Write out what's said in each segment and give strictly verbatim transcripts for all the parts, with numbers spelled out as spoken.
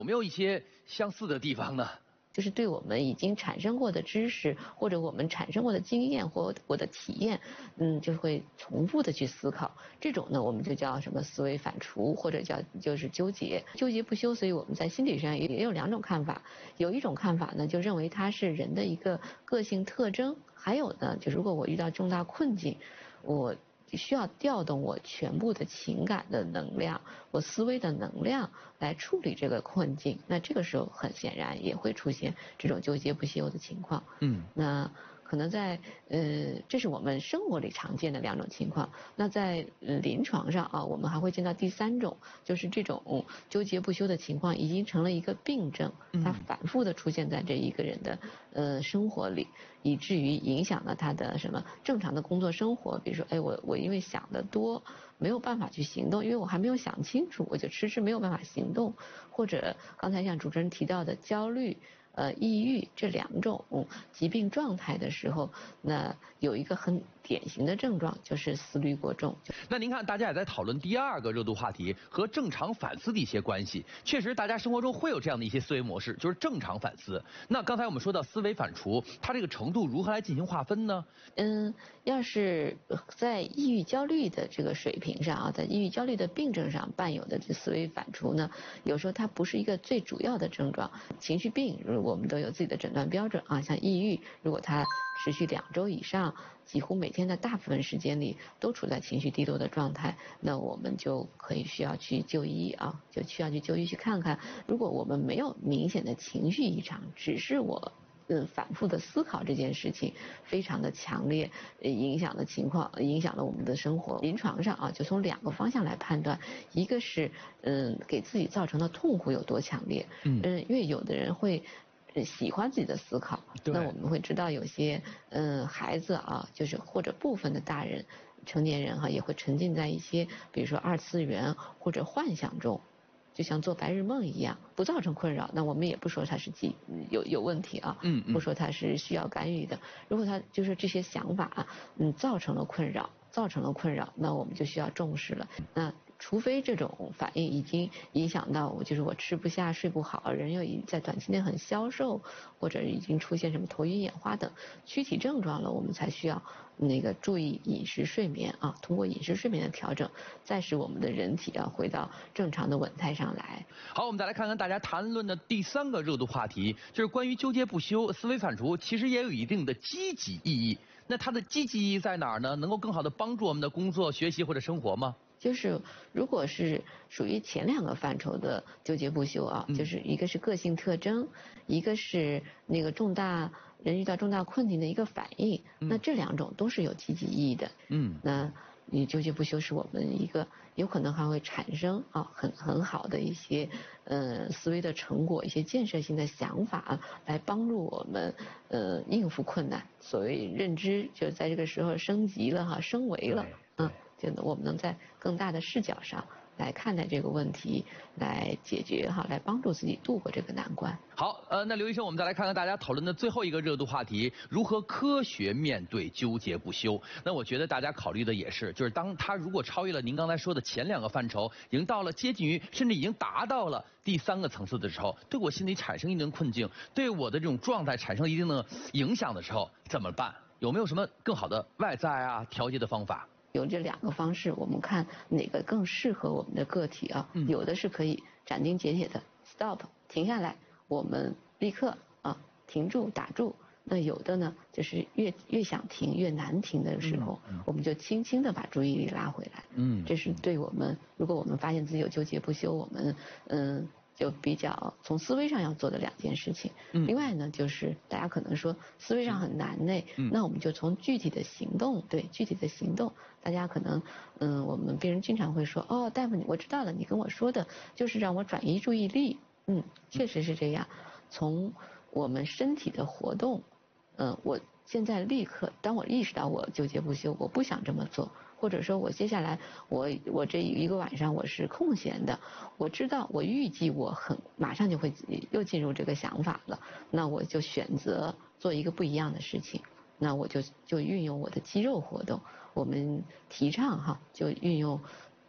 有没有一些相似的地方呢？ 就是对我们已经产生过的知识，或者我们产生过的经验或我的体验，嗯，就会重复的去思考。这种呢，我们就叫什么思维反刍，或者叫就是纠结，纠结不休。所以我们在心理上也也有两种看法。有一种看法呢，就认为它是人的一个个性特征；还有呢，就如果我遇到重大困境，我需要调动我全部的情感的能量，我思维的能量来处理这个困境。那这个时候很显然也会出现这种纠结不休的情况。 嗯， 那可能在呃，这是我们生活里常见的两种情况。那在、呃、临床上啊，我们还会见到第三种，就是这种纠结不休的情况已经成了一个病症，它反复的出现在这一个人的呃生活里，以至于影响了他的什么正常的工作生活。比如说，哎，我我因为想得多，没有办法去行动，因为我还没有想清楚，我就迟迟没有办法行动。或者刚才像主持人提到的焦虑。呃，抑郁这两种疾病状态的时候，那有一个很典型的症状就是思虑过重。 那您看，大家也在讨论第二个热度话题和正常反思的一些关系。确实，大家生活中会有这样的一些思维模式，就是正常反思。那刚才我们说到思维反刍，它这个程度如何来进行划分呢？ 嗯，要是在抑郁焦虑的这个水平上啊，在抑郁焦虑的病症上伴有的这思维反刍呢，有时候它不是一个最主要的症状。情绪病我们都有自己的诊断标准啊，像抑郁，如果它持续两周以上，几乎每天的大部分时间里都处在情绪低落的状态，那我们就可以需要去就医啊，就需要去就医去看看。如果我们没有明显的情绪异常，只是我嗯，反复的思考这件事情非常的强烈，影响的情况影响了我们的生活。临床上啊，就从两个方向来判断，一个是嗯给自己造成的痛苦有多强烈，嗯，因为有的人会喜欢自己的思考，那我们会知道有些嗯孩子啊，就是或者部分的大人、成年人哈、啊，也会沉浸在一些比如说二次元或者幻想中。就像做白日梦一样，不造成困扰，那我们也不说它是疾有有问题啊， 嗯嗯， 不说它是需要干预的。如果它就是这些想法啊，嗯，造成了困扰，造成了困扰，那我们就需要重视了。那除非这种反应已经影响到我，就是我吃不下、睡不好，人又已在短期内很消瘦，或者已经出现什么头晕眼花等躯体症状了，我们才需要那个注意饮食睡眠啊，通过饮食睡眠的调整，再使我们的人体啊回到正常的稳态上来。 好，我们再来看看大家谈论的第三个热度话题，就是关于纠结不休、思维反刍，其实也有一定的积极意义。那它的积极意义在哪儿呢？能够更好的帮助我们的工作、学习或者生活吗？ 就是如果是属于前两个范畴的纠结不休啊，嗯、就是一个是个性特征，一个是那个重大人遇到重大困境的一个反应，嗯、那这两种都是有积极意义的。嗯，那你纠结不休是我们一个有可能还会产生啊很很好的一些呃思维的成果，一些建设性的想法来帮助我们呃应付困难。所谓认知就在这个时候升级了哈，升维了。嗯，就我们能在更大的视角上来看待这个问题，来解决哈，来帮助自己度过这个难关。 好，呃，那刘医生，我们再来看看大家讨论的最后一个热度话题：如何科学面对纠结不休。那我觉得大家考虑的也是，就是当他如果超越了您刚才说的前两个范畴，已经到了接近于甚至已经达到了第三个层次的时候，对我心里产生一定困境，对我的这种状态产生一定的影响的时候，怎么办？有没有什么更好的外在啊调节的方法？ 有这两个方式，我们看哪个更适合我们的个体啊？嗯、有的是可以斩钉截铁的 stop 停下来，我们立刻啊停住打住。那有的呢，就是越越想停越难停的时候，嗯嗯、我们就轻轻的把注意力拉回来。嗯，这是对我们，如果我们发现自己有纠结不休，我们嗯。就比较从思维上要做的两件事情。嗯，另外呢，就是大家可能说思维上很难呢，嗯、那我们就从具体的行动，对具体的行动，大家可能嗯，我们病人经常会说，哦，大夫，我知道了，你跟我说的就是让我转移注意力。嗯，确实是这样。从我们身体的活动，嗯，我现在立刻，当我意识到我纠结不休，我不想这么做。或者说我接下来我我这一个晚上我是空闲的，我知道我预计我很马上就会又进入这个想法了，那我就选择做一个不一样的事情，那我就就运用我的肌肉活动，我们提倡哈就运用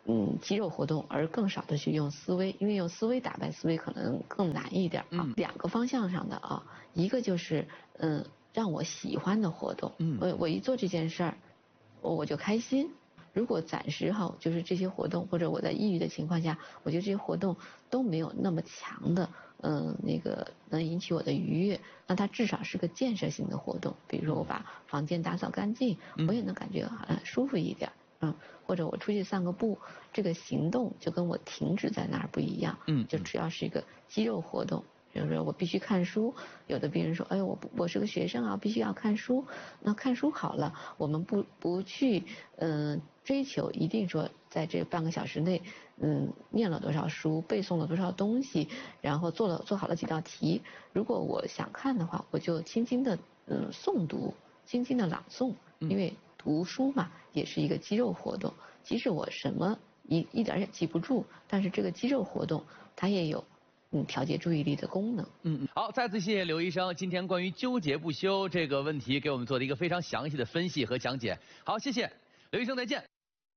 嗯肌肉活动，而更少的去用思维，因为用思维打败思维可能更难一点啊。嗯、两个方向上的啊，一个就是嗯让我喜欢的活动，嗯，我我一做这件事儿，我我就开心。如果暂时哈，就是这些活动，或者我在抑郁的情况下，我觉得这些活动都没有那么强的，嗯，那个能引起我的愉悦，那它至少是个建设性的活动。比如说我把房间打扫干净，我也能感觉好像舒服一点，嗯，或者我出去散个步，这个行动就跟我停止在那儿不一样，嗯，就只要是一个肌肉活动。比如说我必须看书，有的病人说，哎呦，我不我是个学生啊，必须要看书。那看书好了，我们不不去嗯、呃、追求一定说在这半个小时内嗯念了多少书，背诵了多少东西，然后做了做好了几道题。如果我想看的话，我就轻轻的嗯诵读，轻轻的朗诵，因为读书嘛也是一个肌肉活动。即使我什么一一点也记不住，但是这个肌肉活动它也有。嗯，调节注意力的功能。 嗯嗯，好，再次谢谢刘医生，今天关于纠结不休这个问题给我们做了一个非常详细的分析和讲解。好，谢谢刘医生，再见。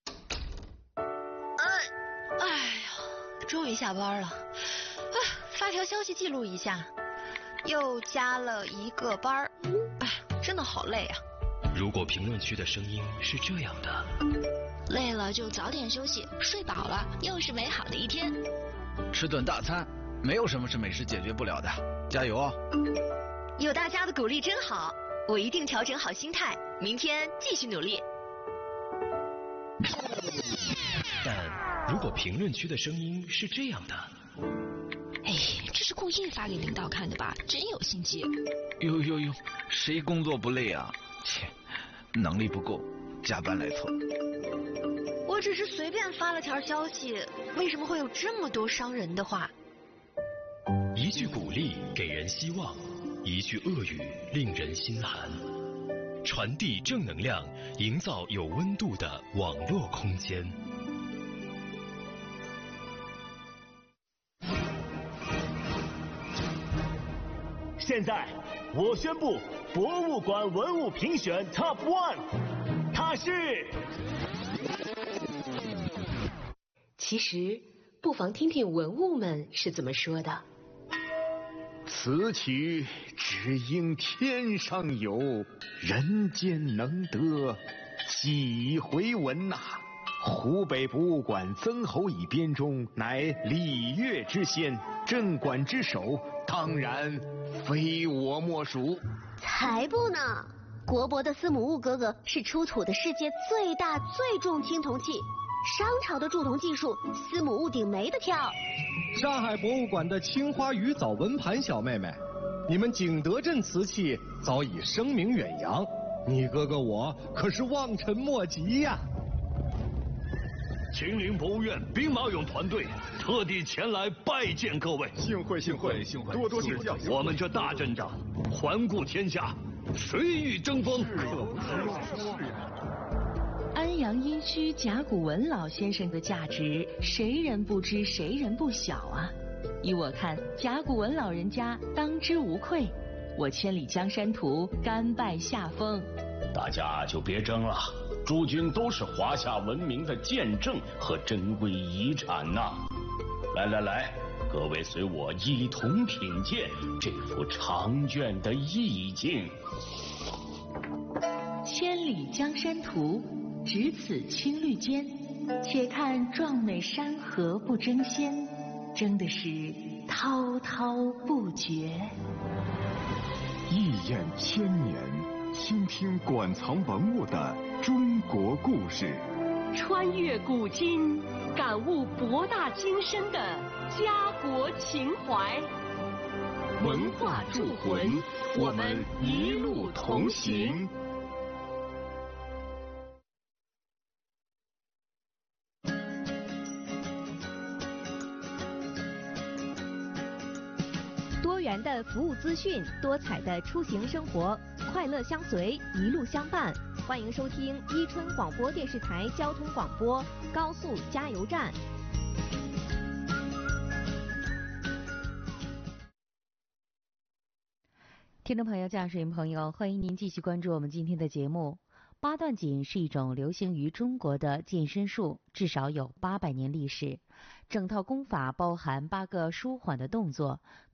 哎，哎呀，终于下班了，啊，发条消息记录一下，又加了一个班儿，哎，真的好累啊。 如果评论区的声音是这样的， 累了就早点休息，睡饱了又是美好的一天。 吃顿大餐。没有什么是美食解决不了的，加油啊！ 有大家的鼓励真好，我一定调整好心态，明天继续努力。 但如果评论区的声音是这样的， 哎，这是故意发给领导看的吧？真有心机。 呦呦呦，谁工作不累啊？切，能力不够，加班来凑。 我只是随便发了条消息，为什么会有这么多伤人的话？ 一句鼓励给人希望，一句恶语令人心寒。传递正能量，营造有温度的网络空间。 现在我宣布博物馆文物评选 Top One， 它是。 其实，不妨听听文物们是怎么说的。 此曲只应天上有，人间能得几回闻呐、啊！湖北博物馆曾侯乙编钟乃礼乐之先，镇馆之首，当然非我莫属。 才不呢！国博的司母戊哥哥是出土的世界最大最重青铜器，商朝的铸铜技术，司母戊鼎没得挑。 上海博物馆的青花鱼藻纹盘小妹妹，你们景德镇瓷器早已声名远扬，你哥哥我可是望尘莫及呀、啊！ 秦陵博物院兵马俑团队特地前来拜见各位， 幸会幸会幸会，多多指教。 我们这大阵仗，环顾天下，谁与争锋？ 安阳殷墟甲骨文老先生的价值，谁人不知，谁人不晓啊！依我看，甲骨文老人家当之无愧。我千里江山图，甘拜下风。 大家就别争了，诸君都是华夏文明的见证和珍贵遗产呐、啊！来来来，各位随我一同品鉴这幅长卷的意境。 千里江山图。只此青绿间，且看壮美山河不争先，争的是滔滔不绝。 一眼千年，倾听馆藏文物的中国故事， 穿越古今，感悟博大精深的家国情怀。 文化铸魂，我们一路同行。 多元的服务资讯，多彩的出行生活，快乐相随，一路相伴。欢迎收听伊春广播电视台交通广播高速加油站。 听众朋友、驾驶员朋友，欢迎您继续关注我们今天的节目。 八段锦是一种流行于中国的健身术，至少有八百年历史。整套功法包含八个舒缓的动作，